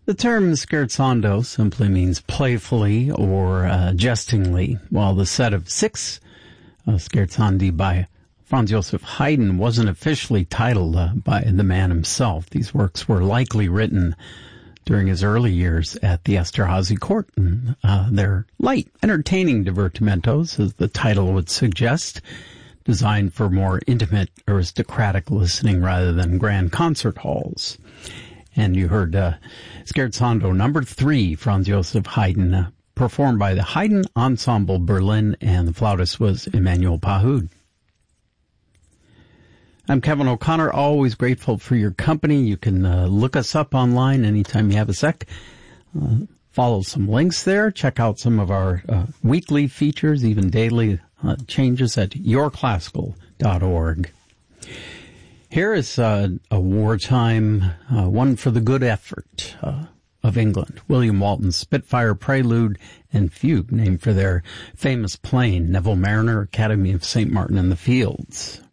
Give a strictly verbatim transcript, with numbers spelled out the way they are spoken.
The term scherzando simply means playfully or uh, jestingly, while the set of six uh, scherzandi by Franz Joseph Haydn wasn't officially titled uh, by the man himself. These works were likely written during his early years at the Esterházy court. And, uh, they're light, entertaining divertimentos, as the title would suggest, designed for more intimate, aristocratic listening rather than grand concert halls. And you heard uh, Scherzando number three, Franz Joseph Haydn, uh, performed by the Haydn Ensemble Berlin, and the flautist was Emmanuel Pahud. I'm Kevin O'Connor, always grateful for your company. You can uh, look us up online anytime you have a sec. Uh, follow some links there. Check out some of our uh, weekly features, even daily uh, changes at your classical dot org. Here is uh, a wartime uh, one for the good effort uh, of England. William Walton's Spitfire Prelude and Fugue, named for their famous plane, Neville Mariner, Academy of Saint Martin in the Fields.